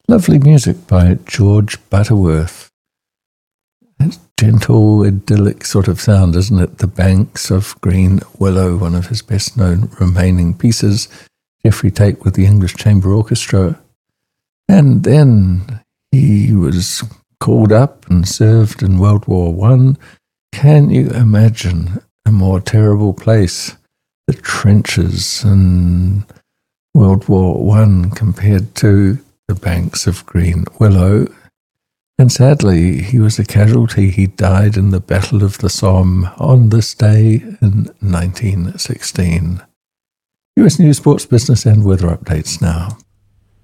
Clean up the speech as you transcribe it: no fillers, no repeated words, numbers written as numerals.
Lovely music by George Butterworth. It's gentle, idyllic sort of sound, isn't it? The Banks of Green Willow, one of his best-known remaining pieces. Geoffrey Tate with the English Chamber Orchestra. And then he was called up and served in World War I. Can you imagine a more terrible place? The trenches in World War I compared to the Banks of Green Willow. And sadly, he was a casualty. He died in the Battle of the Somme on this day in 1916. US News, Sports, Business and Weather updates now.